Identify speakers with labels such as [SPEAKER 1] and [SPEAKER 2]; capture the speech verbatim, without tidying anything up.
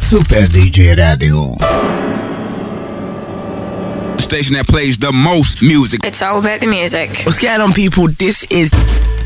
[SPEAKER 1] Super D J Radio.
[SPEAKER 2] The station that plays the most music.
[SPEAKER 3] It's all about the music.
[SPEAKER 4] What's going on, people? This is